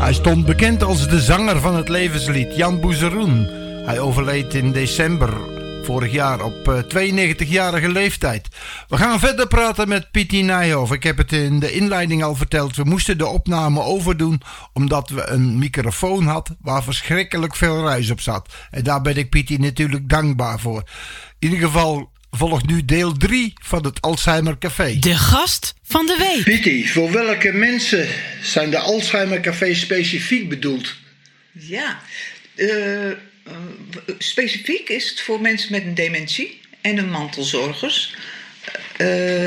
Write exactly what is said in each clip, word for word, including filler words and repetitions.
Hij stond bekend als de zanger van het levenslied, Jan Boezeroen. Hij overleed in december vorig jaar op tweeënnegentigjarige leeftijd. We gaan verder praten met Pietje Nijhoff. Ik heb het in de inleiding al verteld. We moesten de opname overdoen omdat we een microfoon hadden waar verschrikkelijk veel ruis op zat. En daar ben ik Pietje natuurlijk dankbaar voor. In ieder geval volgt nu deel drie van het Alzheimer Café. De gast van de week. Pietje, voor welke mensen zijn de Alzheimer Cafés specifiek bedoeld? Ja, uh, uh, specifiek is het voor mensen met een dementie en een mantelzorgers. Uh,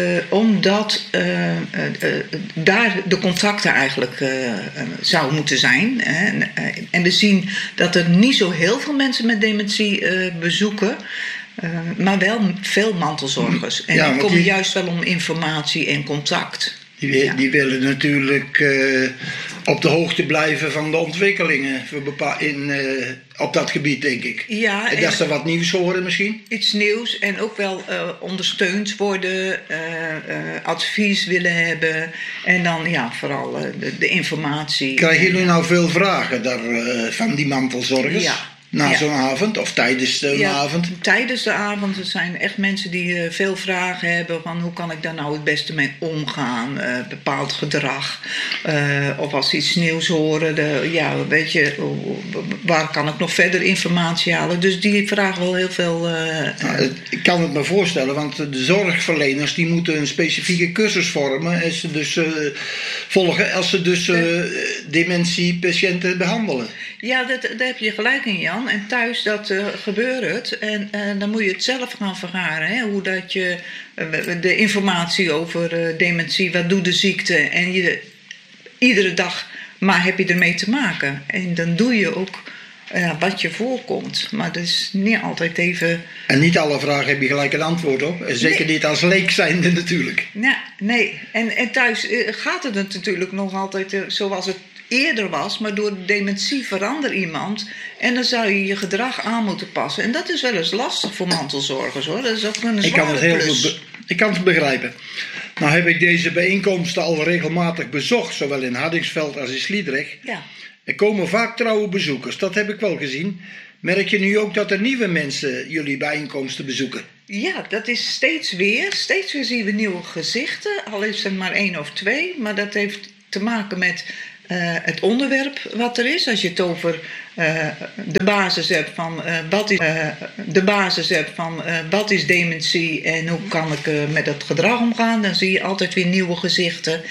omdat uh, uh, uh, daar de contacten eigenlijk uh, uh, zou moeten zijn. Hè. En, uh, en we zien dat er niet zo heel veel mensen met dementie uh, bezoeken. Uh, maar wel veel mantelzorgers. En ja, die komen die, juist wel om informatie en contact. Die, ja. die willen natuurlijk uh, op de hoogte blijven van de ontwikkelingen in, uh, op dat gebied, denk ik. Ja, en, en dat ze wat nieuws horen misschien? Iets nieuws en ook wel uh, ondersteund worden, uh, uh, advies willen hebben. En dan ja, vooral uh, de, de informatie. Krijgen jullie nou veel vragen daar, uh, van die mantelzorgers? Ja. Na ja. zo'n avond of tijdens de ja, avond? Tijdens de avond. Er zijn echt mensen die uh, veel vragen hebben van hoe kan ik daar nou het beste mee omgaan? Uh, bepaald gedrag. Uh, of als ze iets nieuws horen. De, ja, weet je, uh, waar kan ik nog verder informatie halen? Dus die vragen wel heel veel. Uh, nou, ik kan het me voorstellen, want de zorgverleners die moeten een specifieke cursus vormen. Als ze dus uh, volgen, als ze dus uh, dementiepatiënten behandelen. Ja, dat, daar heb je gelijk in, Jan. En thuis dat uh, gebeurt het. En uh, dan moet je het zelf gaan vergaren. Hè? Hoe dat je uh, de informatie over uh, dementie, wat doet de ziekte. En je, iedere dag maar heb je ermee te maken. En dan doe je ook uh, wat je voorkomt. Maar dat is niet altijd even. En niet alle vragen heb je gelijk een antwoord op. Zeker nee. niet als leek zijnde natuurlijk. Ja, nee, en, en thuis uh, gaat het natuurlijk nog altijd uh, zoals het eerder was, maar door dementie verandert iemand en dan zou je je gedrag aan moeten passen. En dat is wel eens lastig voor mantelzorgers, hoor. Dat is ook een zware ik kan het heel plus. Be- ik kan het begrijpen. Nou heb ik deze bijeenkomsten al regelmatig bezocht, zowel in Hardingsveld als in Sliedrecht. Ja. Er komen vaak trouwe bezoekers, dat heb ik wel gezien. Merk je nu ook dat er nieuwe mensen jullie bijeenkomsten bezoeken? Ja, dat is steeds weer. Steeds weer zien we nieuwe gezichten, al is er maar één of twee, maar dat heeft te maken met Uh, het onderwerp wat er is. Als je het over uh, de basis hebt van uh, wat is uh, de basis hebt van uh, wat is dementie en hoe kan ik uh, met het gedrag omgaan, dan zie je altijd weer nieuwe gezichten.